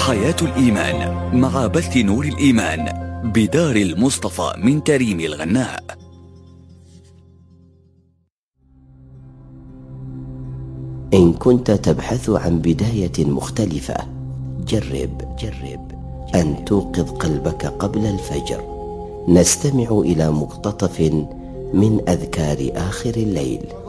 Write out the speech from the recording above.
حياة الإيمان مع بث نور الإيمان بدار المصطفى من تريم الغناء. إن كنت تبحث عن بداية مختلفة، جرب أن توقظ قلبك قبل الفجر. نستمع إلى مقتطف من أذكار آخر الليل.